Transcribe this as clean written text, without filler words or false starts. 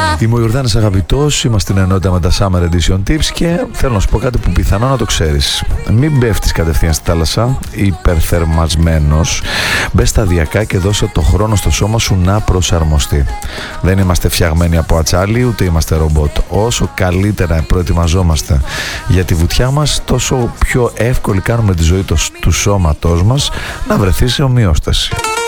Είμαι ο Ιορδάνης Αγαπητός, είμαστε στην ενότητα με τα Summer Edition Tips και θέλω να σου πω κάτι που πιθανό να το ξέρεις. Μην πέφτεις κατευθείαν στη θάλασσα υπερθερμασμένος. Μπες σταδιακά και δώσε το χρόνο στο σώμα σου να προσαρμοστεί. Δεν είμαστε φτιαγμένοι από ατσάλι, ούτε είμαστε ρομπότ. Όσο καλύτερα προετοιμαζόμαστε για τη βουτιά μας, τόσο πιο εύκολη κάνουμε τη ζωή του σώματός μας να βρεθεί σε ομοιόσταση.